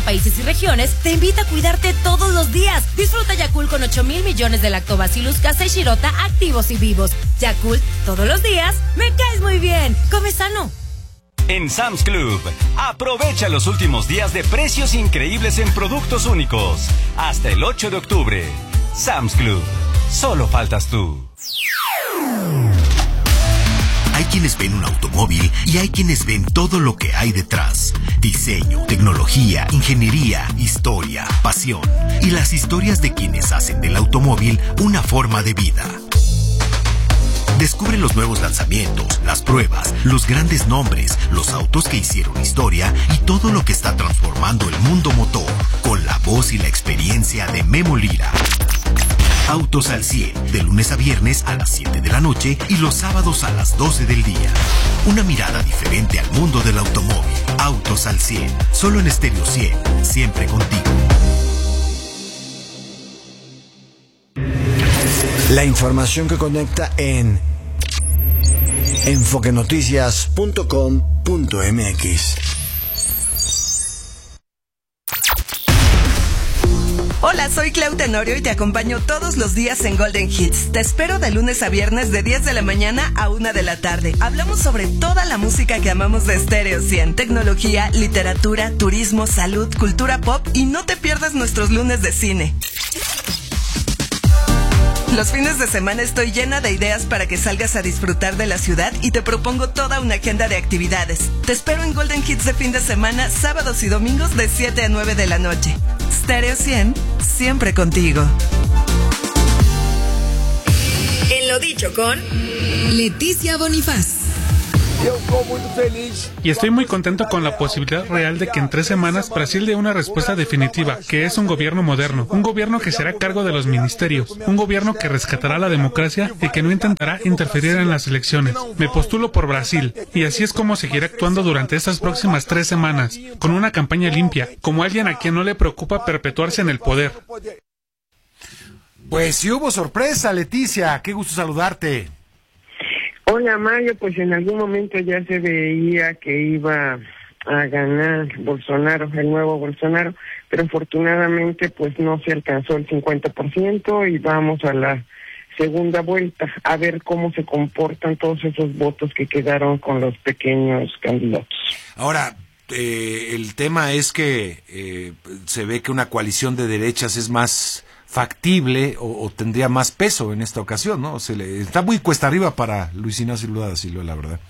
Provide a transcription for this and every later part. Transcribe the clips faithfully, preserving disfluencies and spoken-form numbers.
países y regiones, te invita a cuidarte todos los días. Disfruta Yakult con ocho mil millones de lactobacillus casei shirota activos y vivos. Yakult, todos los días, me caes muy bien. Come sano. En Sam's Club, aprovecha los últimos días de precios increíbles en productos únicos. Hasta el ocho de octubre. Sam's Club, solo faltas tú. Hay quienes ven un automóvil y hay quienes ven todo lo que hay detrás. Diseño, tecnología, ingeniería, historia, pasión. Y las historias de quienes hacen del automóvil una forma de vida. Descubre los nuevos lanzamientos, las pruebas, los grandes nombres, los autos que hicieron historia y todo lo que está transformando el mundo motor, con la voz y la experiencia de Memo Lira. Autos al cien, de lunes a viernes a las siete de la noche y los sábados a las doce del día. Una mirada diferente al mundo del automóvil. Autos al cien, solo en Estéreo cien, siempre contigo. La información que conecta en enfoque noticias punto com punto m x. Hola, soy Clau Tenorio y te acompaño todos los días en Golden Hits. Te espero de lunes a viernes de diez de la mañana a una de la tarde. Hablamos sobre toda la música que amamos de Estéreo cien. Tecnología, literatura, turismo, salud, cultura pop y no te pierdas nuestros lunes de cine. Los fines de semana estoy llena de ideas para que salgas a disfrutar de la ciudad y te propongo toda una agenda de actividades. Te espero en Golden Hits de fin de semana, sábados y domingos de siete a nueve de la noche. Stereo cien, siempre contigo. En lo dicho con Leticia Bonifaz. Y estoy muy contento con la posibilidad real de que en tres semanas Brasil dé una respuesta definitiva, que es un gobierno moderno, un gobierno que será a cargo de los ministerios, un gobierno que rescatará la democracia y que no intentará interferir en las elecciones. Me postulo por Brasil, y así es como seguiré actuando durante estas próximas tres semanas, con una campaña limpia, como alguien a quien no le preocupa perpetuarse en el poder. Pues sí hubo sorpresa, Leticia, qué gusto saludarte. Hola Mario, pues en algún momento ya se veía que iba a ganar Bolsonaro, el nuevo Bolsonaro, pero afortunadamente pues no se alcanzó el cincuenta por ciento y vamos a la segunda vuelta a ver cómo se comportan todos esos votos que quedaron con los pequeños candidatos. Ahora, eh, el tema es que eh, se ve que una coalición de derechas es más factible o, o tendría más peso en esta ocasión, ¿no? Se le, está muy cuesta arriba para Luis Ignacio Lula da Silva, la verdad.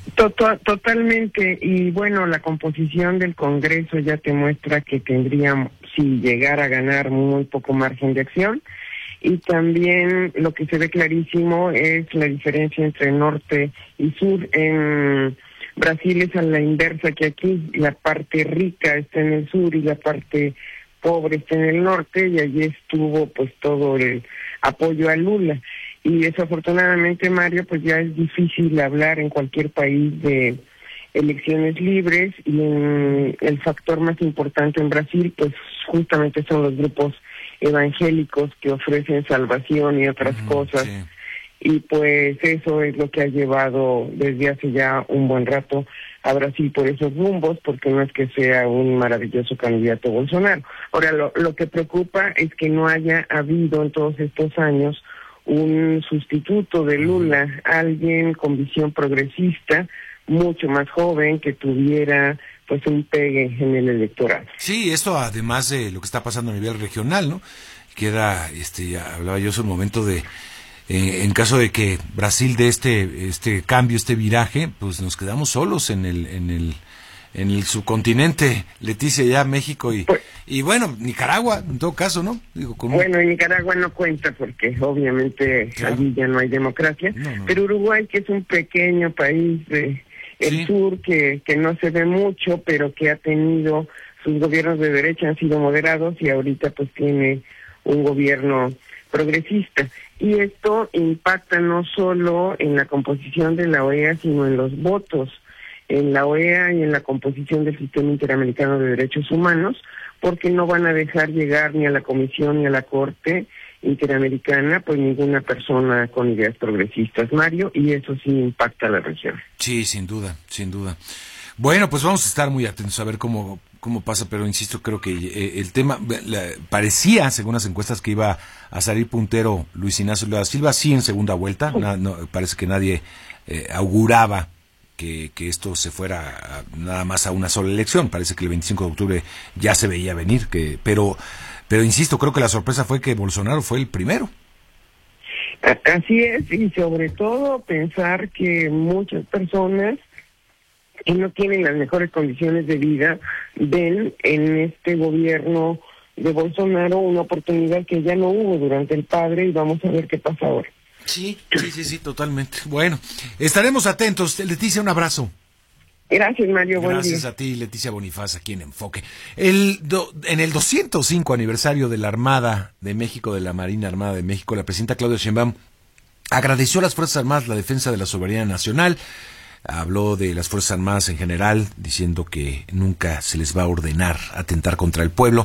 Totalmente, y bueno, la composición del Congreso ya te muestra que tendría, si llegara a ganar, muy poco margen de acción, y también lo que se ve clarísimo es la diferencia entre norte y sur. En Brasil es a la inversa que aquí, la parte rica está en el sur y la parte pobre está en el norte, y allí estuvo pues todo el apoyo a Lula. Y desafortunadamente, Mario, pues ya es difícil hablar en cualquier país de elecciones libres, y en el factor más importante en Brasil pues justamente son los grupos evangélicos que ofrecen salvación y otras uh-huh, cosas, sí. Y pues eso es lo que ha llevado desde hace ya un buen rato a Brasil por esos rumbos, porque no es que sea un maravilloso candidato Bolsonaro. Ahora, lo, lo que preocupa es que no haya habido en todos estos años un sustituto de Lula, alguien con visión progresista, mucho más joven, que tuviera pues un pegue en el electorado. Sí, esto además de lo que está pasando a nivel regional, ¿no? Queda, este, ya hablaba yo hace un momento de Eh, en caso de que Brasil dé este este cambio, este viraje, pues nos quedamos solos en el en el en el subcontinente, Leticia, ya México y pues, y bueno, Nicaragua en todo caso, ¿no? Digo, con bueno, un... y Nicaragua no cuenta porque obviamente claro, allí ya no hay democracia, no, no. Pero Uruguay, que es un pequeño país de el sí. sur que que no se ve mucho, pero que ha tenido sus gobiernos de derecha, han sido moderados, y ahorita pues tiene un gobierno progresista. Y esto impacta no solo en la composición de la O E A, sino en los votos en la O E A y en la composición del Sistema Interamericano de Derechos Humanos, porque no van a dejar llegar ni a la Comisión ni a la Corte Interamericana pues ninguna persona con ideas progresistas, Mario, y eso sí impacta a la región. Sí, sin duda, sin duda. Bueno, pues vamos a estar muy atentos a ver cómo cómo pasa, pero insisto, creo que eh, el tema la, parecía, según las encuestas, que iba a salir puntero Luis Ignacio Lula da Silva, sí en segunda vuelta, na, no, parece que nadie eh, auguraba que, que esto se fuera a, nada más a una sola elección, parece que el veinticinco de octubre ya se veía venir, que pero pero insisto, creo que la sorpresa fue que Bolsonaro fue el primero. Así es, y sobre todo pensar que muchas personas que no tienen las mejores condiciones de vida ven en este gobierno de Bolsonaro una oportunidad que ya no hubo durante el padre, y vamos a ver qué pasa ahora. Sí, sí, sí, sí, totalmente. Bueno, estaremos atentos. Leticia, un abrazo. Gracias, Mario. Buen Gracias día. a ti, Leticia Bonifaz, aquí en Enfoque. El do, en el doscientos cinco aniversario de la Armada de México, de la Marina Armada de México, la presidenta Claudia Sheinbaum agradeció a las Fuerzas Armadas la defensa de la soberanía nacional. Habló de las Fuerzas Armadas en general, diciendo que nunca se les va a ordenar atentar contra el pueblo.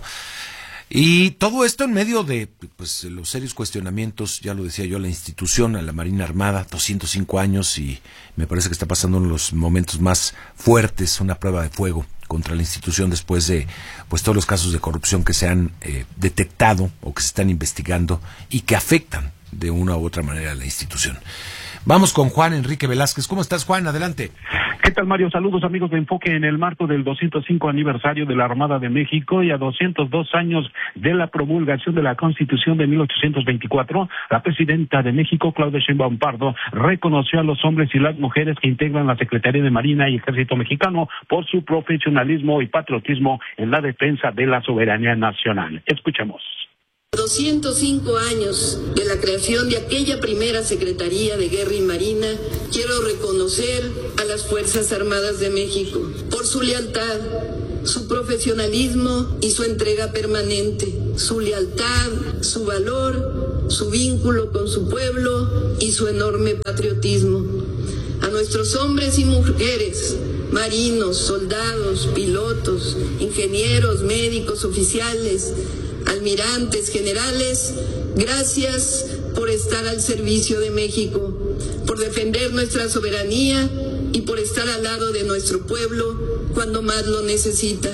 Y todo esto en medio de pues los serios cuestionamientos, ya lo decía yo, a la institución, a la Marina Armada, doscientos cinco años, y me parece que está pasando uno de los momentos más fuertes, una prueba de fuego contra la institución después de pues todos los casos de corrupción que se han eh, detectado o que se están investigando y que afectan de una u otra manera a la institución. Vamos con Juan Enrique Velázquez. ¿Cómo estás, Juan? Adelante. ¿Qué tal, Mario? Saludos, amigos de Enfoque. En el marco del doscientos cinco aniversario de la Armada de México y a doscientos dos años de la promulgación de la Constitución de mil ochocientos veinticuatro, la presidenta de México, Claudia Sheinbaum Pardo, reconoció a los hombres y las mujeres que integran la Secretaría de Marina y Ejército Mexicano por su profesionalismo y patriotismo en la defensa de la soberanía nacional. Escuchemos. doscientos cinco años de la creación de aquella primera Secretaría de Guerra y Marina, quiero reconocer a las Fuerzas Armadas de México por su lealtad, su profesionalismo y su entrega permanente, su lealtad, su valor, su vínculo con su pueblo y su enorme patriotismo. A nuestros hombres y mujeres, marinos, soldados, pilotos, ingenieros, médicos, oficiales, almirantes, generales, gracias por estar al servicio de México, por defender nuestra soberanía y por estar al lado de nuestro pueblo cuando más lo necesita.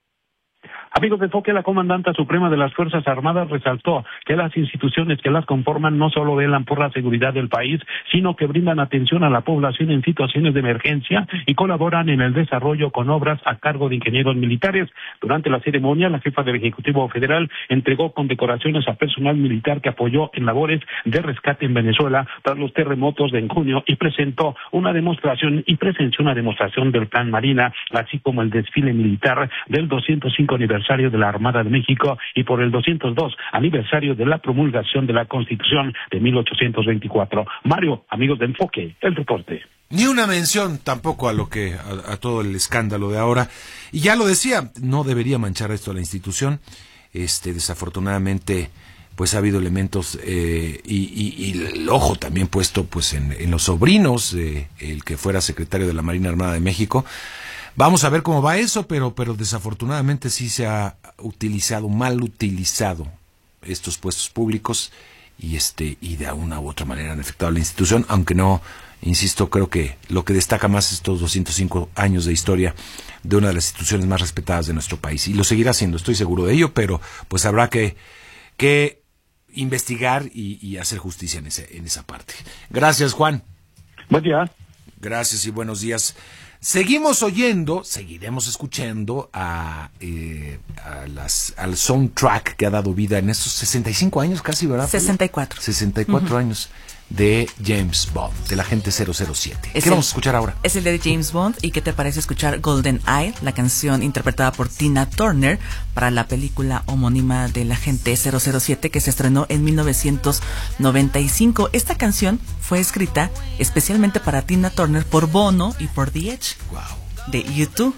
Amigos de Enfoque, la comandanta suprema de las Fuerzas Armadas resaltó que las instituciones que las conforman no solo velan por la seguridad del país, sino que brindan atención a la población en situaciones de emergencia y colaboran en el desarrollo con obras a cargo de ingenieros militares. Durante la ceremonia, la jefa del Ejecutivo Federal entregó condecoraciones a personal militar que apoyó en labores de rescate en Venezuela tras los terremotos de en junio y presentó una demostración y presenció una demostración del Plan Marina, así como el desfile militar del doscientos cinco aniversario de la Armada de México y por el doscientos dos aniversario de la promulgación de la Constitución de mil ochocientos veinticuatro. Mario, amigos de Enfoque, el reporte. Ni una mención tampoco a lo que a, a todo el escándalo de ahora. Y ya lo decía, no debería manchar esto a la institución. Este, desafortunadamente, pues ha habido elementos eh, y, y, y el ojo también puesto pues en, en los sobrinos de el que fuera secretario de la Marina Armada de México. Vamos a ver cómo va eso, pero pero desafortunadamente sí se ha utilizado, mal utilizado estos puestos públicos y este y de una u otra manera han afectado a la institución, aunque no, insisto, creo que lo que destaca más es estos doscientos cinco años de historia de una de las instituciones más respetadas de nuestro país, y lo seguirá siendo, estoy seguro de ello, pero pues habrá que, que investigar y, y hacer justicia en, ese, en esa parte. Gracias, Juan. Buen día. Gracias y buenos días. Seguimos oyendo, seguiremos escuchando a, eh, a las, al soundtrack que ha dado vida en estos sesenta y cinco años casi, ¿verdad? sesenta y cuatro. sesenta y cuatro uh-huh. años de James Bond, del agente cero cero siete. Es ¿Qué el, vamos a escuchar ahora? Es el de James Bond. ¿Y qué te parece escuchar Golden Eye, la canción interpretada por Tina Turner para la película homónima del agente cero cero siete que se estrenó en mil novecientos noventa y cinco? Esta canción fue escrita especialmente para Tina Turner por Bono y por The Edge, wow, de U dos,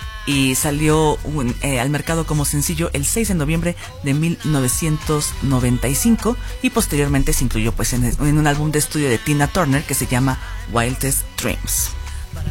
y salió un, eh, al mercado como sencillo el seis de noviembre de mil novecientos noventa y cinco y posteriormente se incluyó pues en, en un álbum de estudio de Tina Turner que se llama Wildest Dreams.